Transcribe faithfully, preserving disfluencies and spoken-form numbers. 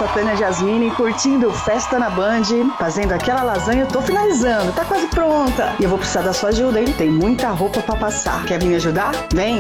sou a Tânia Jasmine, curtindo Festa na Band, fazendo aquela lasanha. Eu tô finalizando, tá quase pronta. E eu vou precisar da sua ajuda, hein? Tem muita roupa pra passar. Quer vir me ajudar? Vem!